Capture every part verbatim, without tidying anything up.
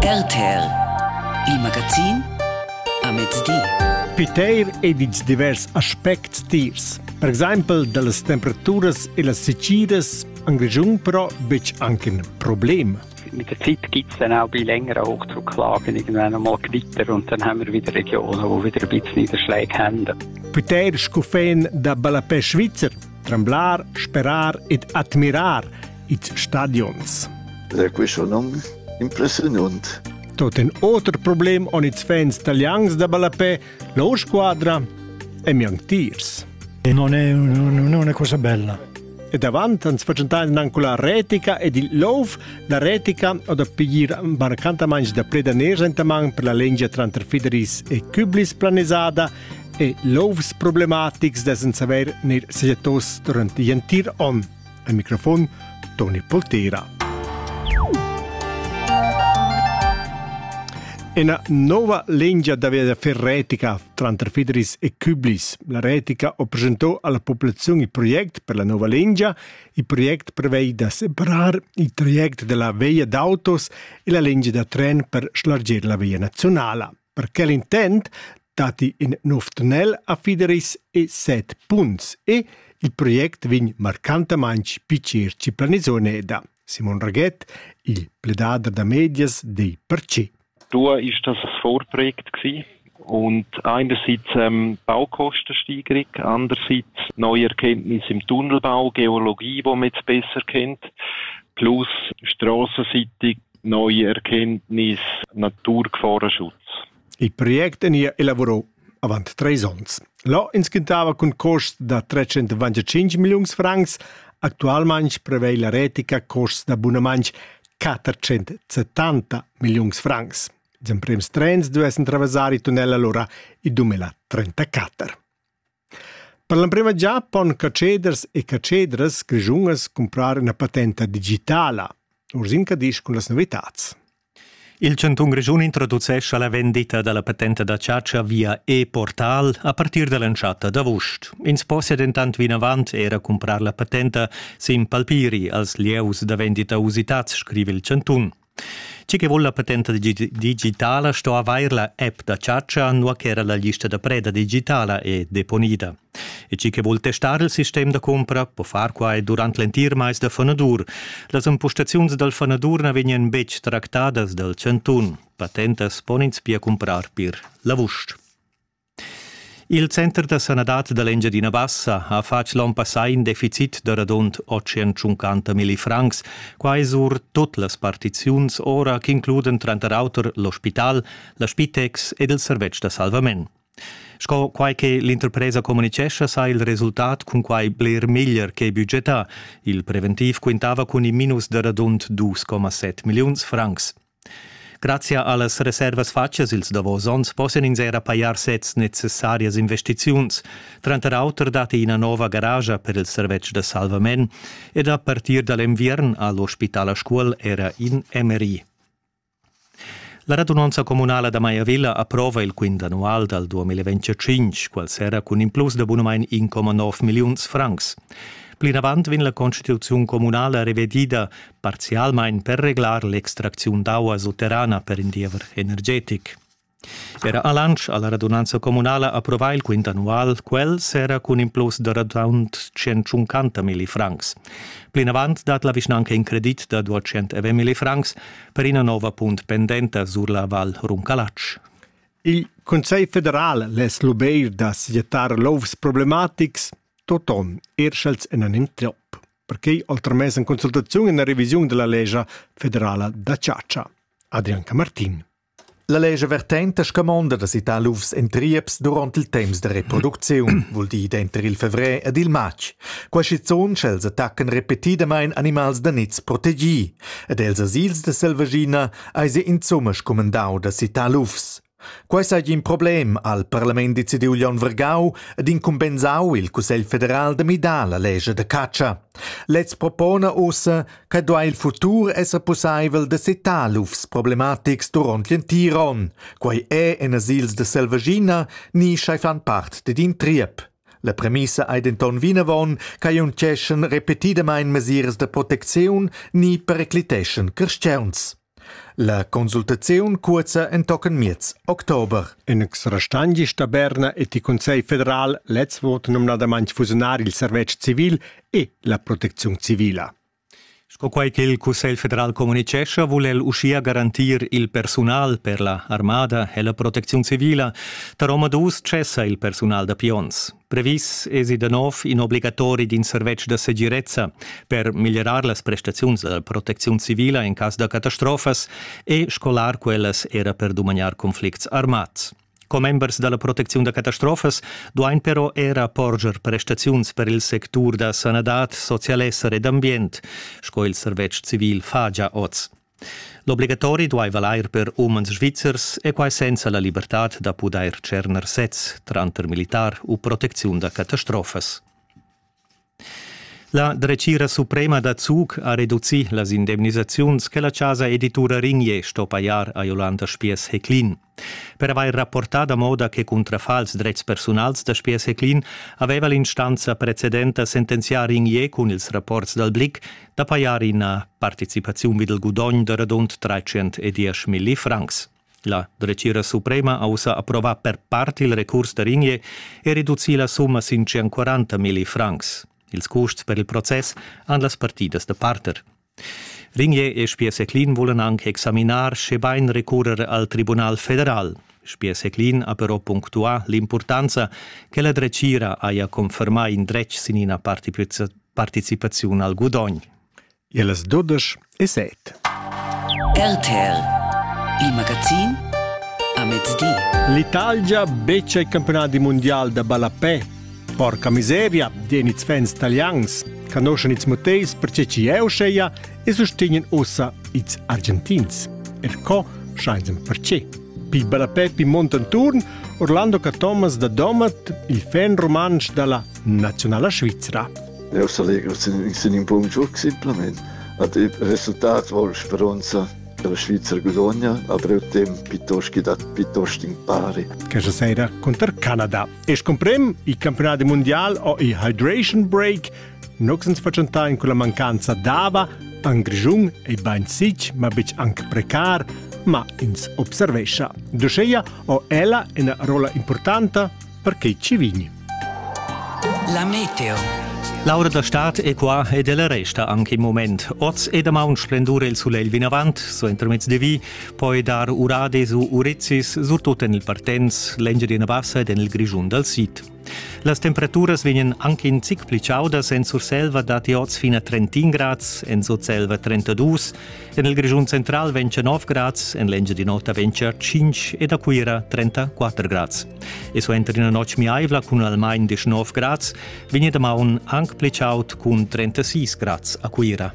Terter, il magazin a mezzodì. Piteir ed its divers aspects tiers. Per esempio, dalle temperature e le secchides, in Grigiun però bec anche un Problem. Mit der Zeit gibt es dann auch bei längeren Hochdrucklagen irgendwann einmal Gewitter und dann haben wir wieder Regionen, die wieder ein bisschen Niederschläge haben. Piteir scufen da Balapè Schweizer, tremblar, sperar ed admirar its stadions. Questo non impressionante. Tot un altro problem on its fans italians da Balapè, la squadra e miang tiers. E non è, non è una cosa bella. E davanti ens facentare anche la retica ed il love, la retica o da piglir barcanta mangi da preda nersentamang per la legge tra Fideris e Cublis planesada e loves problematics da senza aver ner segetos durante jentir on. Al microfono Tony Poltera. Una nuova legge da retica tra Fideris e Cublis. La retica ha presentato alla popolazione il progetto per la nuova legge. Il progetto prevede separare il traghetto della via d'autos e la legge da tren per slargere la via nazionale. Perché l'intento dati in nuovo tunnel a Fideris e sette punti e il progetto viene marcantemente più cerci planizone da Simon Raguet, il pledader da medias dei Perce. Da war das ein Vorprojekt gewesen. Und einerseits ähm, Baukostensteigerung, andererseits neue Erkenntnisse im Tunnelbau, Geologie, die man jetzt besser kennt, plus strassenseitig neue Erkenntnisse, Naturgefahrenschutz. Il progetto è elaborato avanti tre anni. Là inscrittava con costi da trecentoventicinque milioni di francs, attualmente prevede la retica costi da buonamente quattrocentosettanta milioni di francs. I primi treni devono attraversare il tunnel allora il duemilatrentaquattro. Per la prima già, pon caceders e cacedres grigiungas comprare una patente digitale. Ursin cadisce con le novità. Il Centun Grigiun introducesce la vendita della patente da ciaccia via e-portal a partire dall'enciata d'August. In sposia intant vin avant era comprare la patente sim palpiri als lieus da vendita usitats, scrive il Centun. Ci che vuole la patente digi- digitale sto a vair la app da ciaccia no che era la lista da preda digitale e deponida. E ci che vuole testare il sistema da compra può far quai durante l'entir mais da Fanadur. Le impostazioni del Fanadur ne venien bec tractadas del Centun. Patentes ponins pia comprar per la vust. Il Centro de Sanadat de l'Engiadina Bassa ha fatto l'anno passato un deficit di radont ottocentocinquanta mila francs, quai sur tutte le partizioni ora che includono tra l'altro l'ospital, la Spitex ed il servizio de salvamento. Sco quai che l'interpresa comunicesce sa il risultato con quai bler miglior che budgetà. Il preventiv quintava con i minus di radont due virgola sette milioni di francs. Grazie alle reservas faccias, ils davosons possono in sera paiar sets necessarias investiziuns. Trenta autor dati una nova garage per il servizio de salvament ed a partir dall'inviern all'ospitale scuol era in Emery. La radunanza comunale da Maiavilla approva il quinto annual del duemilaventicinque, qual sera con un plus de buonamein uno virgola nove milioni di francs. Plin avant vin la Constituzione comunale rivedida parzialmente per reglar l'extrazione d'acqua sotterrana per indiever energetic. Era a lancio alla radunanza comunale approvai il quinto annual, quel sera con un plus di radant centocinquanta mila francs. Plin avant dat la visnanca in credit da duecentoventi mila francs per una nuova punt pendente sulla Val Runcalacc. Il Consiglio federale les l'obeir da seggetar lovs problematics toton erschels en un introp, perché oltremés in consultazione e una revisione della legge federale da ciaccia. Adrianca Martin. La legge vertente scamanda da si talufs entrieps durant il temps de reproduzione, vuol di denter il fevre ed il mac. Quasi zon schels attacken repetidamein animals da nits protegi, ed els asils de selvagina eise insomma scomandau da si talufs. Questo è un problema al Parlamento di Ulion Vergau ed incompensau il Consiglio federale de midà la legge de caccia. Let's propone ossa che doa il futuro essa possibile de setà lufs problematics durant l'entiron, quai è en asils de selvagina ni schai fan part de din triep. La premissa è denton vinavon che un ceschen repetidamein mesures de protezione ni pericliteschen cristians. La consultazione cuoza en tocken miez Oktober. In restanti sta Berna e il Consiglio federale let's voto nominadamente fusionare il servizio civile e la protezione civile. Scoquai che il Consiglio federale comunicesce vuole uscire garantir il personale per la armata e la protezione civile, da Roma dus cessa il personale da pions. Previs esi de nov in obligatori din servizio de segurezza per migliorar las prestazioni della protezione civile in caso de catastrofes e scolar quelles era per domaniar conflicts armats. Com members della protezione da catastrofes, duain però era porger prestaziuns per il sector da sanadat, socialesser ed ambient, sco il servizio civil fa già oz. L'obligatori duai valair per umans svizzers e quai senza la libertà da poder cerner sez, tranter militar u protezione da catastrofes. La Drecira Suprema da Zug ha ridotto las indemnizazioni che la casa editura Ringier sto paiar a Jolanda Spies-Hecklin. Per aver rapportato a moda che contra fals drets personals da Spies-Hecklin aveva l'instanza precedente sentenziare Ringier con ils rapports dal Blick da paiar in partecipazione videl gudogn da radont trecentodieci mila francs. La Drecira Suprema ha usa approva per parte il recurs da Ringier e ridotto la somma sin centoquaranta mila francs. Ils costs per il process han las partidas de parter. Ringier e Spies-Hecklin volen anche examinar se bain recurrere al Tribunal Federal. Spies-Hecklin ha però punctua l'importanza che la Drecira aia confermai in drech sinina participazione al gudogn. E las dodici e sette. R T L, il magazin a mezzodì. L'Italia beccia i campionati mondiali da Balapè. Porca miseria, dieni fans italians, conoscono i motivi perché ci è uscita e sostengono ossa i argentins. E co scienzen perché. Pi Balapè pi Montanturn, Orlando Thomas da Domat, il fan romansch della nazionale svizzera. Eu salegro in un buon gioco simplemente. Il risultato vuole speranza della Svizzera guadagna, aber il tempo piuttosto che piuttosto impari. Questa sera contro il Canada. E scomprem i campionati mondiali o i hydration break non si facciano con la mancanza d'ava, an grigiun e bain sich, ma bec anche precar, ma ins observescia. Dusceia o ella è una rola importante perché ci vigni. La meteo. Laura da Stadt è qua e della resta anche in moment. Oz e da maun splendore il soleil vin avant, so intermezz de vi, poi dar urade su urezzis, surtot en il partenz, lenge di bassa ed en il grigiun dal sit. Las temperaturas vegnan anche in zic pli ciaudas, en sur selva dati oz fino a trentin grads, en sud selva trentadue, en il grigiun central vence nove grads, en lenge di nota vence cinque ed a Quira trentaquattro grads. E so enter in a noc miaivla cun almain diciannove grads, vegna da maun anche pli ciaut cun trentasei grads a Quira.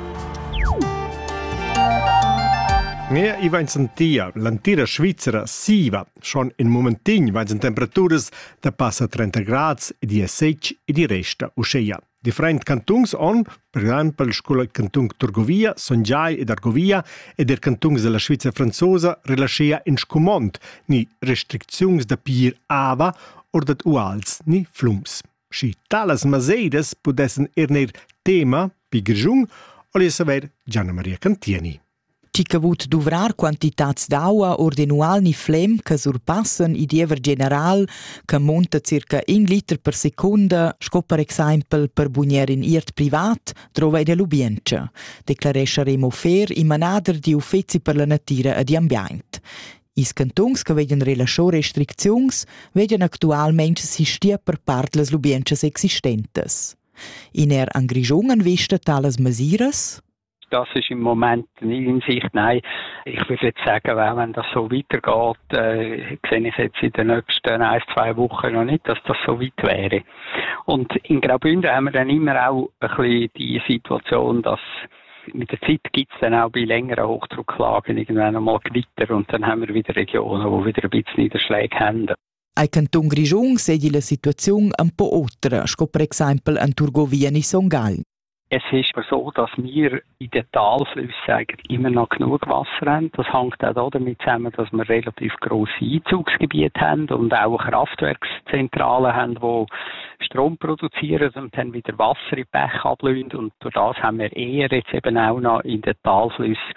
Mia i vain sentia, l'antira svizzera siva, schon in momentin vain sen temperaturas da passa trenta grads e di sedici e di resta usceia. Different cantungs on, per esempio, scuola cantung Turgovia, Songiai ed Argovia e der cantungs della Svizzera franzosa rilascia in scumont ni restriczions da pir ava or dat uals ni flums. Si talas maseidas pudessen ernir tema pi grigiun o li saver Gianna Maria Cantieni. Ci cavut duvrar quantitats d'aua ordenual ni flem che surpassen i diever general che monta circa un liter per secunda, sco per esempio per bugner in iert privat, trova de lubiencha, declaresce Remo Fer i manader di uffezi per la natura e di ambient. Is cantons che veden relaxo restriczions veden actualmente si stia per part las lubienchas existentes. In er angrigiungen vista talas masiras? Das ist im Moment nicht in Sicht. Nein, ich würde jetzt sagen, wenn das so weitergeht, äh, sehe ich jetzt in den nächsten ein, zwei Wochen noch nicht, dass das so weit wäre. Und in Graubünden haben wir dann immer auch ein bisschen die Situation, dass mit der Zeit gibt es dann auch bei längeren Hochdrucklagen irgendwann einmal Gewitter und dann haben wir wieder Regionen, die wieder ein bisschen Niederschläge haben. Ai Canton Grigiun sedi la situazione un po' otra, sco per esempio an Turgovia ni Songal. Es ist so, dass wir in den Talflüssen eigentlich immer noch genug Wasser haben. Das hängt auch damit zusammen, dass wir relativ grosse Einzugsgebiete haben und auch Kraftwerkszentralen haben, die Strom produzieren und dann wieder Wasser in die Bäche ablösen. Und durch das haben wir eher jetzt eben auch noch in den Talflüssen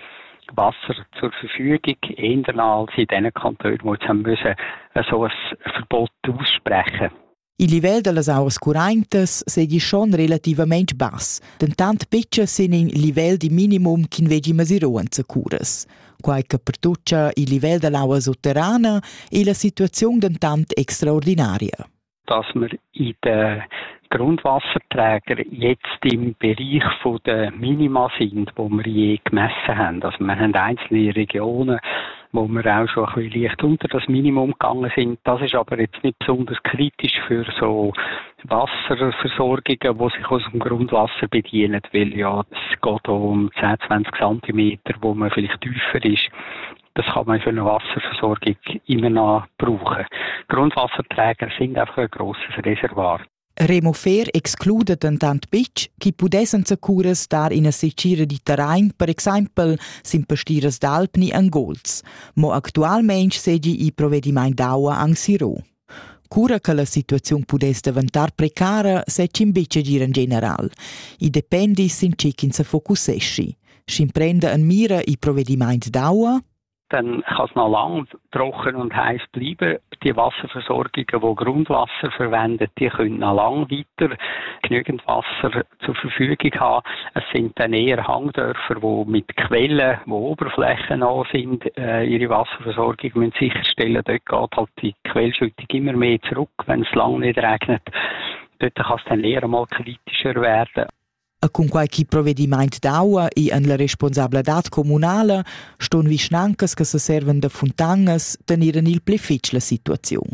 Wasser zur Verfügung, eher als in den Kantonen, die jetzt haben müssen, so ein Verbot aussprechen. Il livel de las auras currentes segui schon relativament bass. Dentant petga sin in livel di minimum kin vegi masiruanza curas. Quai che per tuccia il livel de l'aua sotterrana e la situazione dentant extraordinaria. Dass wir in den Grundwasserträgern jetzt im Bereich von der Minima sind, wo wir je gemessen haben. Also wir haben einzelne Regionen, wo wir auch schon ein bisschen leicht unter das Minimum gegangen sind. Das ist aber jetzt nicht besonders kritisch für so Wasserversorgungen, die sich aus dem Grundwasser bedienen, weil ja, es geht um zehn, zwanzig Zentimeter, wo man vielleicht tiefer ist. Das kann man für eine Wasserversorgung immer noch brauchen. Grundwasserträger sind einfach ein grosses Reservoir. Remo Fer exclude tentant pitch che pudessero curas dar in a secira di terrain, per esempio, simpestiras d'Alpni en Golz, mo actualmente segi i provvedimenti d'aua an Siro. Cura che la situazione pudesse diventare precara, seci invece gira in general. I dependi sin cikin se focusesci. S'imprende en mira i provvedimenti d'aua, dann kann es noch lang trocken und heiß bleiben. Die Wasserversorgungen, die Grundwasser verwenden, die können noch lang weiter genügend Wasser zur Verfügung haben. Es sind dann eher Hangdörfer, die mit Quellen, die oberflächennah sind, äh, ihre Wasserversorgung müssen sicherstellen. Dort geht halt die Quellschüttung immer mehr zurück, wenn es lang nicht regnet. Dort kann es dann eher mal kritischer werden. E con qualche provvedimento d'aua e en la responsabilitat comunala ston vischnancas che se serven de fontangas teniren il plefic la situazione.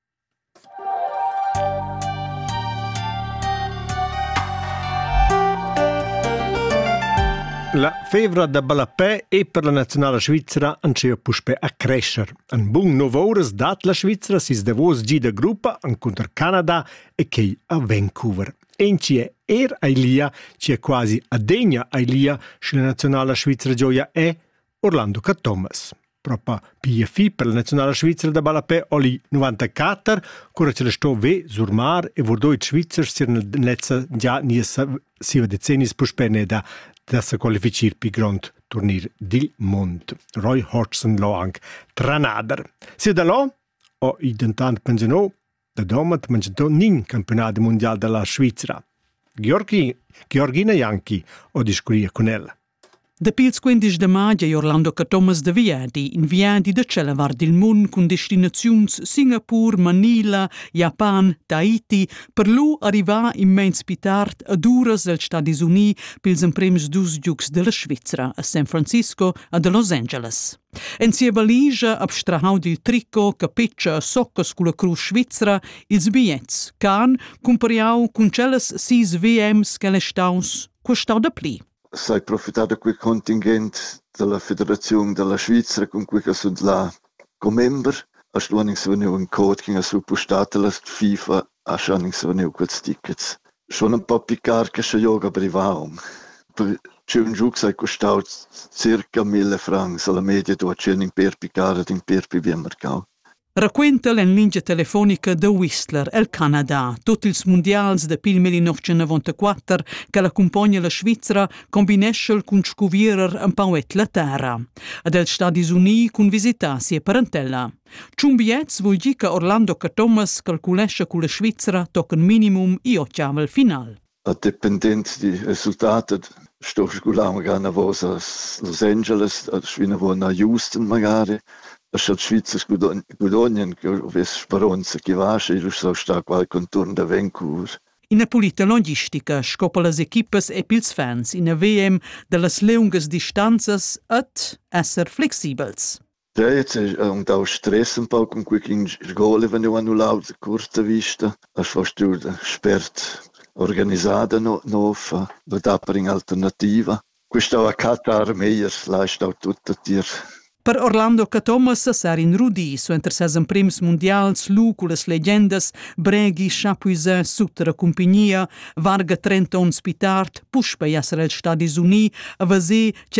La fevra da Balapè e per la nazionale svizzera ancea puspe a crescer. Un bun nove ores dat la Svizzera sis davos gida gruppa an contra Canada e che a Vancouver. En ci è er Ailia, ci è quasi adegna Ailia, se la nazionale svizzera gioia è Orlando Thomas. Proprio P F I per la nazionale svizzera da Balapè oli novantaquattro, cura ce la sto ve sur mar e vordo i svizzer si nel netza già niesa siva decennis puspene da da se qualificir pi grand turnir dil mond. Roy Hodgson lo anche tranader. Si da lo o identant pensionò da domat mangiato nin campionato mondiale della Svizzera. Georgi, Georgina Janki o discuria con ella. Da pils quindici de maggio Orlando Thomas de Viadi in Viadi de Celavar del Mund con destinazions Singapur, Manila, Japan, Tahiti per lu arriva immens pitart ad uras dels Stati Uniti pils emprems dus giugs de la Svizzera a San Francisco e de Los Angeles. En sia valigia abstrahau dil tricco capeccia a soccas culla cruz svizzera ils bigliets, can compariau cun celles sis V Ms che le staus costau da pli. Sai profitar da quel contingent della Federazione della Svizzera con cui che sono là come member. A stuaning se veniu un code che ha suppostato la FIFA a schaning se veniu quels tickets. Schon un po' piccar che se yoga privaum. Per c'è un giug sai costau circa mille francs alla media do c'è in per piccare in per pi bien mercau. Raquenta l'en linea telefonica de Whistler, el Canada, tutti ils mondials de pil millenovecentonovantaquattro che l'accompagna la Svizzera combinesce con scuvierer un pauet la terra. Ad el Stati Uniti con visita sia parentella. Ciun biets vuol dir che Orlando Thomas calculesce con la Svizzera tocken minimum i ottavel final. A dependent di risultati sto sculam gana vos a Los Angeles, a svina von a Houston magari. Das hat Schweizer Gudonien, ves Speranza che vasce, e so sta qual contorno da Vancouver. In pulita logistica scopa las equipes e pils fans in a V M de las leungas distanzas et esser flexibels. Ja, jetzt ist um da Stress un po' con cui in scuola vengono annullati corta vista, as fast du spert organizzata no nova, da per in alternativa. Questo a Qatar meglio, lascia tutto dir. Per Orlando Thomas ser in Rudi, su enter ses prims mondials, lu cu las legendas, Breghi, Chapuisat, Sutter compagnia, Varga Trenton Spitart, Pushpa jasser el Stati Uniti, a vase